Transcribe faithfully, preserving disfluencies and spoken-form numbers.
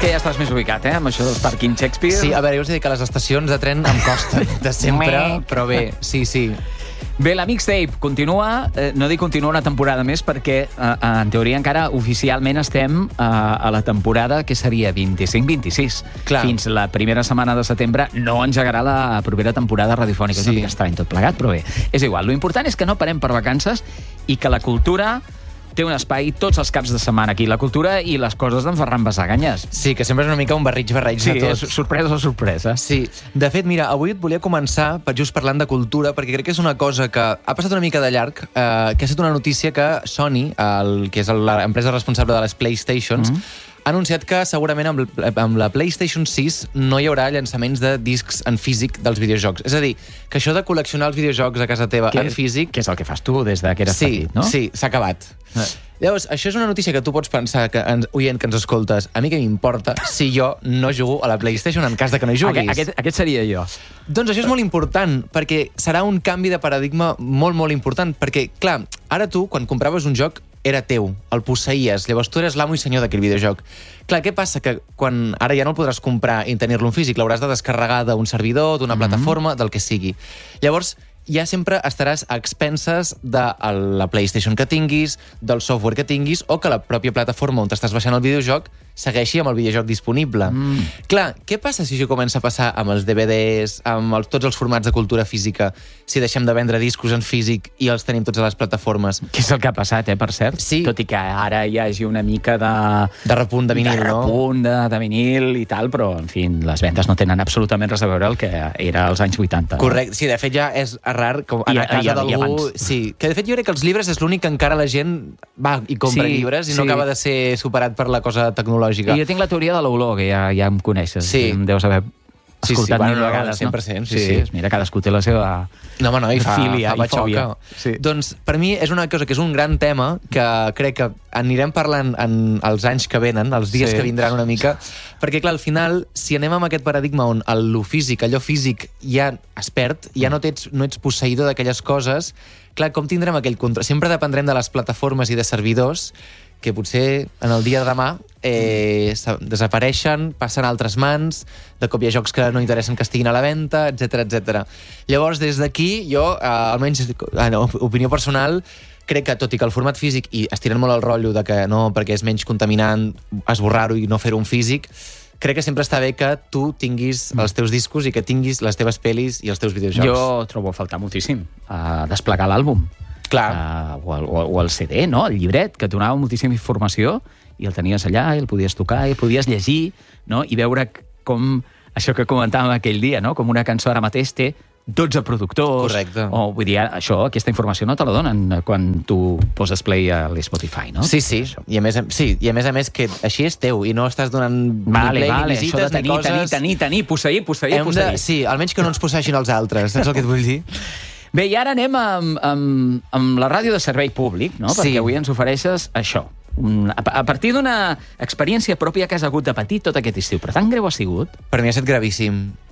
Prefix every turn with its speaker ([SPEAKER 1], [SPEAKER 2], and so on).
[SPEAKER 1] que ja estàs més ubicat, eh, amb això dels pàrquings Shakespeare.
[SPEAKER 2] Sí, a veure, jo us he dit que les estacions de tren em costen de sempre, però bé, sí, sí.
[SPEAKER 1] Bé, la mixtape continua, eh, no dic continua una temporada més perquè eh, en teoria encara oficialment estem eh, a la temporada que seria vint-i-cinc vint-i-sis.
[SPEAKER 2] Clar.
[SPEAKER 1] Fins la primera setmana de setembre no engegarà la propera temporada radiofònica. Sí. És una mica estrany tot plegat, però bé, és igual. Lo important és que no parem per vacances i que la cultura té un espai tots els caps de setmana aquí. La cultura i les coses d'en Ferran Basaganyes.
[SPEAKER 2] Sí, que sempre és una mica un barrig-barreig
[SPEAKER 1] Sí,
[SPEAKER 2] de tot.
[SPEAKER 1] és sorpresa o sorpresa.
[SPEAKER 2] Sí, de fet, mira, avui et volia començar per just parlant de cultura, perquè crec que és una cosa que ha passat una mica de llarg, eh, que ha estat una notícia que Sony, el, que és l'empresa responsable de les PlayStations, mm-hmm. ha anunciat que segurament amb, amb la PlayStation sis no hi haurà llançaments de discs en físic dels videojocs. És a dir, que això de col·leccionar els videojocs a casa teva
[SPEAKER 1] que,
[SPEAKER 2] en físic...
[SPEAKER 1] Que és el que fas tu des que eres
[SPEAKER 2] sí,
[SPEAKER 1] petit, no?
[SPEAKER 2] Sí, s'ha acabat. Ah. Llavors, això és una notícia que tu pots pensar, que ens, oient que ens escoltes, a mi què m'importa si jo no jugo a la PlayStation en cas de que no hi juguis?
[SPEAKER 1] Aquest, aquest, aquest seria jo.
[SPEAKER 2] Doncs això és molt important, perquè serà un canvi de paradigma molt, molt important, perquè, clar, ara tu, quan compraves un joc, era teu, el posseïes, llavors tu eres l'amo i senyor d'aquell videojoc. Clar, què passa? Que quan ara ja no el podràs comprar i tenir-lo en físic, l'hauràs de descarregar d'un servidor, d'una mm-hmm. plataforma, del que sigui. Llavors, ja sempre estaràs a expenses de la PlayStation que tinguis, del software que tinguis, o que la pròpia plataforma on t'estàs baixant el videojoc segueixi amb el videojoc disponible. Mm. Clar, què passa si això comença a passar amb els D V Ds, amb els, tots els formats de cultura física, si deixem de vendre discos en físic i els tenim tots a les plataformes?
[SPEAKER 1] Que és el que ha passat, eh, per cert?
[SPEAKER 2] Sí.
[SPEAKER 1] Tot i que ara hi hagi una mica de...
[SPEAKER 2] De repunt de vinil,
[SPEAKER 1] de
[SPEAKER 2] no?
[SPEAKER 1] De repunt de, de vinil i tal, però, en fi, les vendes no tenen absolutament res a veure el que era als anys vuitanta.
[SPEAKER 2] Correcte, no? Sí, de fet ja és rar com anar a casa d'algú... Sí, que de fet jo crec que els llibres és l'únic que encara la gent va i compra sí, llibres i sí. no acaba de ser superat per la cosa tecnològica.
[SPEAKER 1] I jo tinc la teoria de l'olor, que ja, ja em coneixes.
[SPEAKER 2] Sí.
[SPEAKER 1] Em deus haver escoltat
[SPEAKER 2] sí, sí,
[SPEAKER 1] bueno,
[SPEAKER 2] mil
[SPEAKER 1] vegades,
[SPEAKER 2] cent per cent,
[SPEAKER 1] no?
[SPEAKER 2] Sí, sí, sí.
[SPEAKER 1] Mira, cadascú té la seva
[SPEAKER 2] no, home, no, i fa,
[SPEAKER 1] filia
[SPEAKER 2] fa
[SPEAKER 1] i fòbia.
[SPEAKER 2] Sí. Doncs per mi és una cosa que és un gran tema que crec que anirem parlant en els anys que venen, els dies sí. que vindran una mica, perquè clar, al final, si anem amb aquest paradigma on el físic, allò físic ja es perd, ja no ets, no ets posseïdor d'aquelles coses, clar, com tindrem aquell control? Sempre dependrem de les plataformes i de servidors que potser en el dia de demà eh, desapareixen, passen a altres mans, de cop hi ha jocs que no interessen que estiguin a la venda, etcètera, etcètera. Llavors, des d'aquí, jo, eh, almenys, eh, no, opinió personal, crec que, tot i que el format físic, i estirant molt el rotllo de que no, perquè és menys contaminant esborrar-ho i no fer-ho en físic, crec que sempre està bé que tu tinguis els teus discos i que tinguis les teves pel·lis i els teus videojocs.
[SPEAKER 1] Jo trobo a faltar moltíssim a desplegar l'àlbum.
[SPEAKER 2] Clar.
[SPEAKER 1] Uh, o, el, o el C D, no? El llibret, que et donava moltíssima informació i el tenies allà, i el podies tocar, i el podies llegir, no? I veure com, això que comentàvem aquell dia, no? Com una cançó ara mateix té dotze productors.
[SPEAKER 2] Correcte.
[SPEAKER 1] O, vull dir, això, aquesta informació no te la donen quan tu poses play a l'Spotify, no?
[SPEAKER 2] Sí, sí. I a més, sí. I a més a més que així és teu i no estàs donant
[SPEAKER 1] vale,
[SPEAKER 2] ni play,
[SPEAKER 1] vale,
[SPEAKER 2] ni visites,
[SPEAKER 1] això de tenir,
[SPEAKER 2] ni coses...
[SPEAKER 1] tenir, tenir, tenir, posseir, posseir,
[SPEAKER 2] Hem
[SPEAKER 1] posseir.
[SPEAKER 2] De, sí, almenys que no ens posseeixin els altres, saps el que et vull dir?
[SPEAKER 1] Bé, i ara anem amb, amb, amb la ràdio de servei públic, no?
[SPEAKER 2] Sí.
[SPEAKER 1] Perquè avui ens ofereixes això. Un, a, a partir d'una experiència pròpia que has hagut de patir tot aquest estiu. Però tan greu ha sigut?
[SPEAKER 2] Per mi ha estat gravíssim.